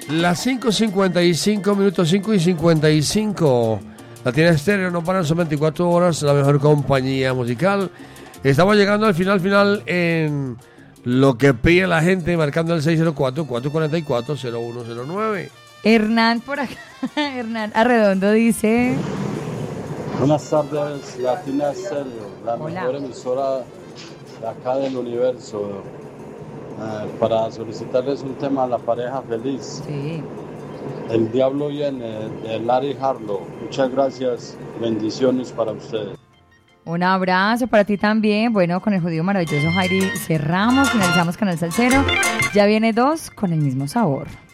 Las 5:55 minutos, 5:55. Latina Estéreo no paran, son 24 horas, la mejor compañía musical. Estamos llegando al final en lo que pide la gente, marcando el 604-444-0109. Hernán por acá, Hernán Arredondo dice... Buenas tardes, Latina Estéreo, la Hola. mejor emisora de acá del universo. Para solicitarles un tema a la pareja feliz. Sí. El Diablo Viene, de Larry Harlow. Muchas gracias, bendiciones para ustedes. Un abrazo para ti también. Bueno, con el judío maravilloso Jairi cerramos, finalizamos Canal Salsero. Ya viene 2 con el mismo sabor.